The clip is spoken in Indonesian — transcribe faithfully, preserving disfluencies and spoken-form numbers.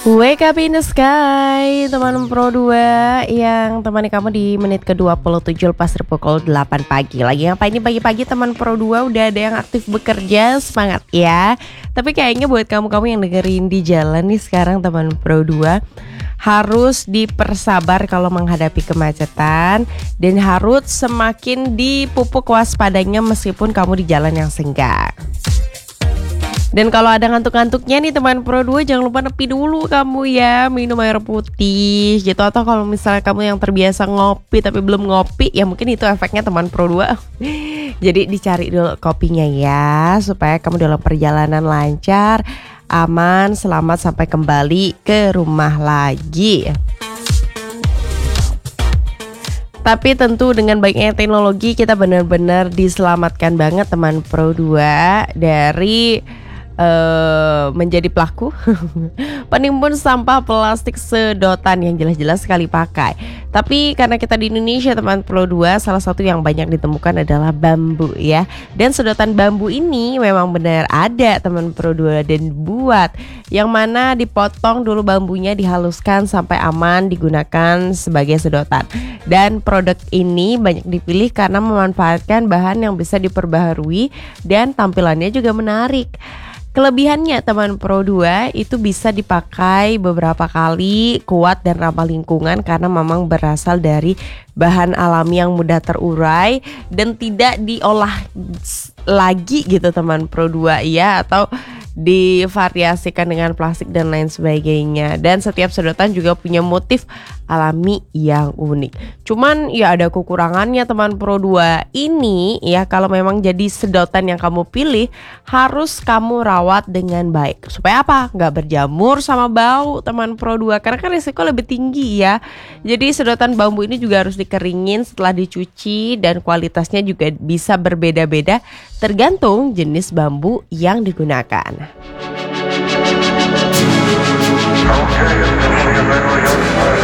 Wake up in the sky, teman Pro dua yang temani kamu di menit ke dua puluh tujuh lepas dari pukul delapan pagi. Lagi ngapain ini pagi-pagi teman Pro dua? Udah ada yang aktif bekerja, semangat ya. Tapi kayaknya buat kamu-kamu yang dengerin di jalan nih sekarang teman Pro dua, harus dipersabar kalau menghadapi kemacetan dan harus semakin dipupuk waspadanya meskipun kamu di jalan yang senggang. Dan kalau ada ngantuk-ngantuknya nih teman Pro dua, jangan lupa nepi dulu kamu ya, minum air putih gitu. Atau kalau misalnya kamu yang terbiasa ngopi tapi belum ngopi, ya mungkin itu efeknya teman Pro dua. Jadi dicari dulu kopinya ya, supaya kamu dalam perjalanan lancar, aman, selamat sampai kembali ke rumah lagi. Tapi tentu dengan baiknya teknologi, kita benar-benar diselamatkan banget teman Pro dua dari Uh, menjadi pelaku penimbun sampah plastik sedotan yang jelas-jelas sekali pakai. Tapi karena kita di Indonesia teman Pro dua, salah satu yang banyak ditemukan adalah bambu ya. Dan sedotan bambu ini memang benar ada teman Pro dua dan buat yang mana dipotong dulu bambunya, dihaluskan sampai aman digunakan sebagai sedotan. Dan produk ini banyak dipilih karena memanfaatkan bahan yang bisa diperbaharui dan tampilannya juga menarik. Kelebihannya teman Pro dua itu bisa dipakai beberapa kali, kuat dan ramah lingkungan karena memang berasal dari bahan alami yang mudah terurai dan tidak diolah lagi gitu teman Pro dua ya, atau divariasikan dengan plastik dan lain sebagainya. Dan setiap sedotan juga punya motif alami yang unik. Cuman ya ada kekurangannya teman Pro dua ini ya, kalau memang jadi sedotan yang kamu pilih harus kamu rawat dengan baik. Supaya apa? Nggak berjamur sama bau teman Pro dua, karena kan risiko lebih tinggi ya. Jadi sedotan bambu ini juga harus dikeringin setelah dicuci dan kualitasnya juga bisa berbeda-beda tergantung jenis bambu yang digunakan. Okay,